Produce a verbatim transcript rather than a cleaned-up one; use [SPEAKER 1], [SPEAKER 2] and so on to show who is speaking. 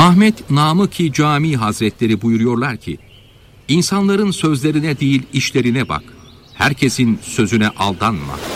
[SPEAKER 1] Ahmet Namık-ı Cami Hazretleri buyuruyorlar ki, İnsanların sözlerine değil işlerine bak, herkesin sözüne aldanma.